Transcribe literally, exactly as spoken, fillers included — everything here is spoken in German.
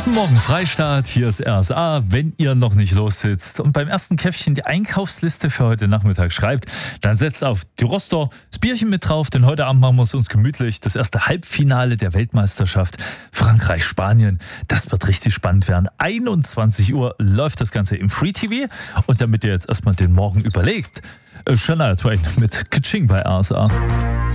Guten Morgen Freistaat, hier ist R S A, wenn ihr noch nicht lossitzt und beim ersten Käffchen die Einkaufsliste für heute Nachmittag schreibt, dann setzt auf die Roster das Bierchen mit drauf, denn heute Abend machen wir es uns gemütlich. Das erste Halbfinale der Weltmeisterschaft Frankreich-Spanien, das wird richtig spannend werden. einundzwanzig Uhr läuft das Ganze im Free T V und damit ihr jetzt erstmal den Morgen überlegt, Shania Twain mit Kaching bei R S A.